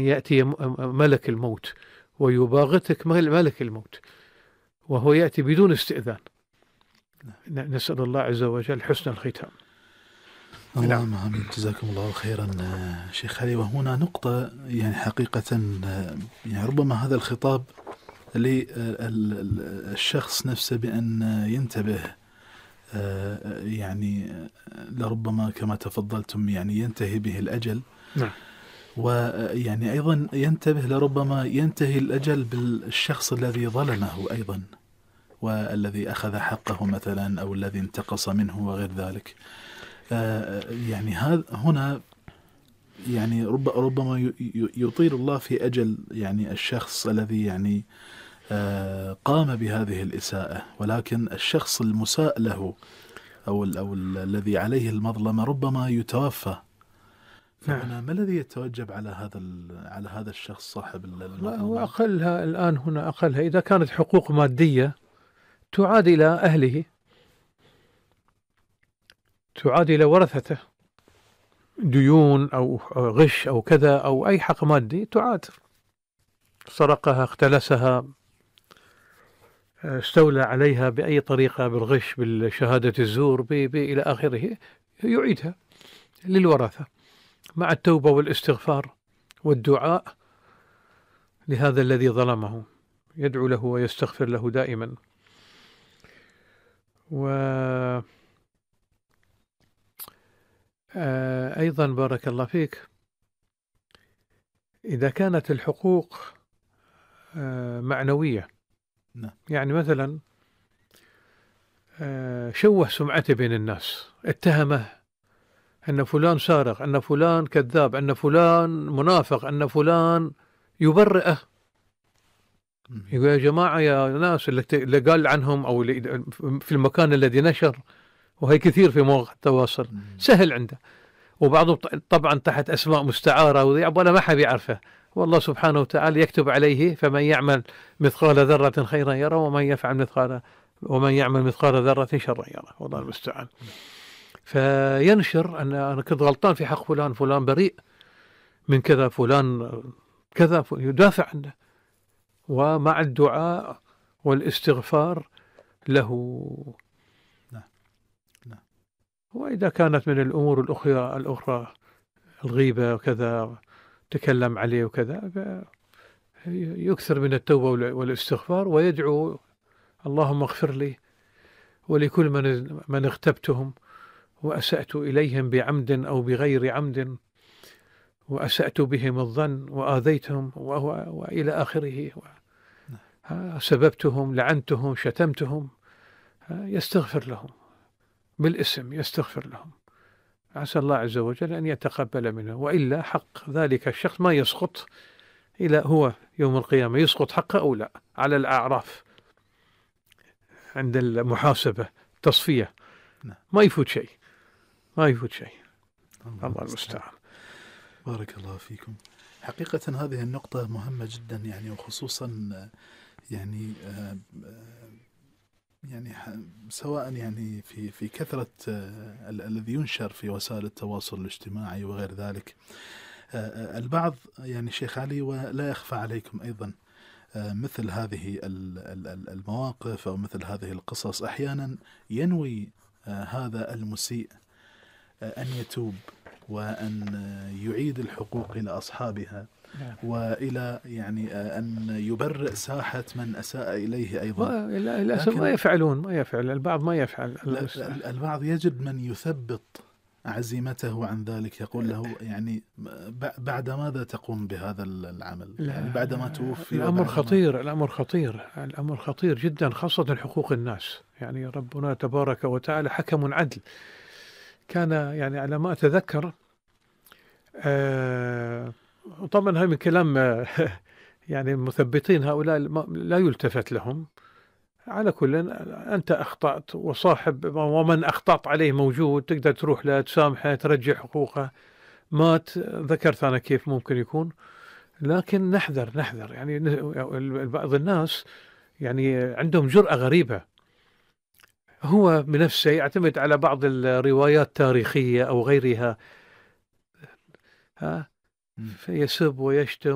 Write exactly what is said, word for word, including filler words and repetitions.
يأتي ملك الموت ويباغتك ملك الموت وهو يأتي بدون استئذان. نسأل الله عز وجل حسن الختام. اللهم آمين. جزاكم الله خيرا شيخ علي. وهنا نقطة يعني حقيقة يعني ربما هذا الخطاب للشخص نفسه بأن ينتبه، يعني لربما كما تفضلتم يعني ينتهي به الأجل. نعم. ويعني أيضا ينتبه لربما ينتهي الأجل بالشخص الذي ظلمه أيضا والذي أخذ حقه مثلا أو الذي انتقص منه وغير ذلك. يعني هذا هنا يعني رب ربما يطيل الله في أجل يعني الشخص الذي يعني قام بهذه الإساءة، ولكن الشخص المساء له أو أو الذي عليه المظلمة ربما يتوفى. فهنا ما الذي يتوجب على هذا على هذا الشخص صاحب المظلمة؟ وأقلها الآن هنا أقلها إذا كانت حقوق مادية تعاد إلى أهله، تعاد إلى ورثته، ديون أو غش أو كذا أو أي حق مادي تعاد، سرقها اختلسها استولى عليها بأي طريقة بالغش بالشهادة الزور إلى آخره، يعيدها للورثة مع التوبة والاستغفار والدعاء لهذا الذي ظلمه، يدعو له ويستغفر له دائما. و أيضا بارك الله فيك إذا كانت الحقوق معنوية، يعني مثلا شوه سمعته بين الناس، اتهمه أن فلان سارق، أن فلان كذاب، أن فلان منافق، أن فلان يبرئه، يقول يا جماعة يا ناس اللي قال عنهم أو في المكان الذي نشر، وهي كثير في مواقع التواصل سهل عنده، وبعضهم طبعا تحت أسماء مستعارة ولا ما حد يعرفه، والله سبحانه وتعالى يكتب عليه فمن يعمل مثقال ذرة خيرا يرى ومن يفعل مثقال ومن يعمل مثقال ذرة شرا يرى، والله المستعان. فينشر أن أنا كنت غلطان في حق فلان، فلان بريء من كذا، فلان كذا، يدافع عنه ومع الدعاء والاستغفار له. وإذا كانت من الأمور الأخرى الأخرى الغيبة وكذا تكلم عليه وكذا، يكثر من التوبة والاستغفار ويدعو اللهم اغفر لي ولكل من من اغتبتهم وأسأت إليهم بعمد أو بغير عمد وأسأت بهم الظن وآذيتهم وإلى آخره، سببتهم لعنتهم شتمتهم، يستغفر لهم بالاسم، يستغفر لهم، عسى الله عز وجل أن يتقبل منه، وإلا حق ذلك الشخص ما يسقط إلى هو يوم القيامة، يسقط حقه أو لا على الأعراف عند المحاسبة تصفية، ما يفوت شيء، ما يفوت شيء. الله المستعان. بارك الله فيكم. حقيقة هذه النقطة مهمة جدا يعني، وخصوصا يعني يعني سواء يعني في في كثرة الذي ينشر في وسائل التواصل الاجتماعي وغير ذلك. البعض يعني شيخ علي، ولا يخفى عليكم أيضا مثل هذه المواقف أو مثل هذه القصص أحيانا ينوي هذا المسيء أن يتوب وأن يعيد الحقوق إلى أصحابها، وإلى يعني أن يبرئ ساحة من أساء إليه أيضا. للأسف ما يفعلون، ما يفعل البعض، ما يفعل البعض يجد من يثبط عزيمته عن ذلك، يقول له يعني بعد ماذا تقوم بهذا العمل؟ يعني بعد ما توفي. الأمر خطير، الأمر خطير، الأمر خطير جدا، خاصة حقوق الناس. يعني ربنا تبارك وتعالى حكم عدل. كان يعني على ما أتذكر، آه طبعا هاي من كلام يعني المثبطين هؤلاء لا يلتفت لهم. على كل أنت أخطأت وصاحب ومن أخطأت عليه موجود، تقدر تروح له تسامحه ترجع حقوقه، مات ذكرت أنا كيف ممكن يكون. لكن نحذر نحذر يعني بعض الناس يعني عندهم جرأة غريبة، هو بنفسه يعتمد على بعض الروايات التاريخية أو غيرها، ها فيسب ويشتم